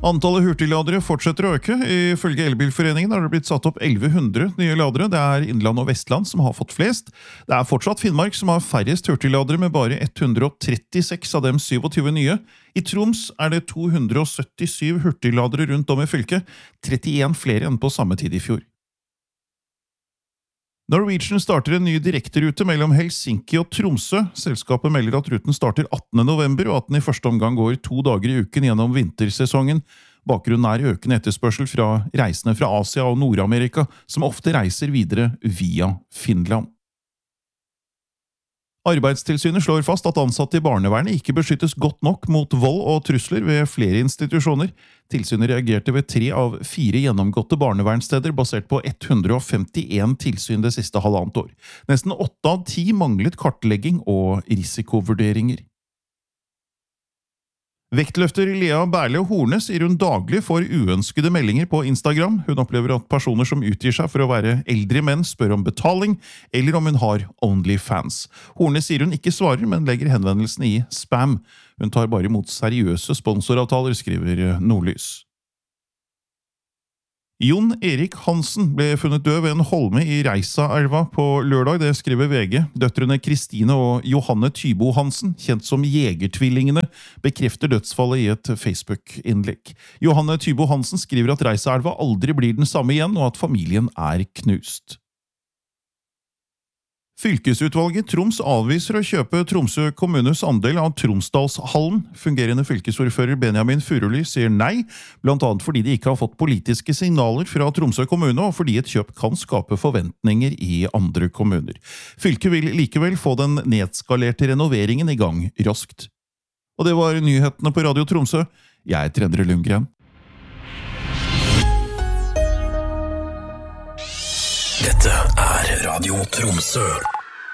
Antallet hurtigladere fortsetter å øke. Ifølge Elbilforeningen har det blitt satt opp 1100 nye ladere. Det er Innland og Vestland som har fått flest. Det er fortsatt Finnmark som har færrest hurtigladere, med bare 136 av dem 27 nye. I Troms er det 277 hurtigladere rundt om i fylket, 31 flere enn på samme tid i fjor. Norwegian starter en ny direkterute mellom Helsinki og Tromsø. Selskapet melder at ruten starter 18. november, og at den i første omgang går 2 dager i uken gjennom vintersesongen. Bakgrunnen er økende etterspørsel fra reisende fra Asia og Nord-Amerika, som ofte reiser videre via Finland. Arbeidstilsynet slår fast at ansatte i barnevernet ikke beskyttes godt nok mot vold og trusler ved flere institusjoner. Tilsynet reagerte ved 3 av 4 gjennomgåtte barnevernssteder, basert på 151 tilsyn det siste halvannet år. Nesten 8 av 10 manglet kartlegging og risikovurderinger. Vektløfter Lea Berle Horne sier hun daglig får uønskede meldinger på Instagram. Hun opplever at personer som utgir seg for å være eldre menn spør om betaling, eller om hun har OnlyFans. Horne sier hun ikke svarer, men legger henvendelsen i spam. Hun tar bare imot seriøse sponsoravtaler, skriver Nordlys. Jon Erik Hansen ble funnet død ved en holme i Reisa-elva på lørdag, det skriver VG. Døtrene Kristine og Johanne Tybo Hansen, kjent som Jegertvillingene, bekrefter dødsfallet i et Facebook-innlegg. Johanne Tybo Hansen skriver at Reisa-elva aldri blir den samme igjen, og at familien er knust. Fylkesutvalget Troms avviser å kjøpe Tromsø kommunes andel av Tromsdalshallen. Fungerende fylkesordfører Benjamin Furuly sier nei, blant annet fordi de ikke har fått politiske signaler fra Tromsø kommune, og fordi et kjøp kan skape forventninger i andre kommuner. Fylket vil likevel få den nedskalerte renoveringen i gang raskt. Og det var nyhetene på Radio Tromsø. Jeg heter Endre Lundgren. Dette er Radio Tromsø.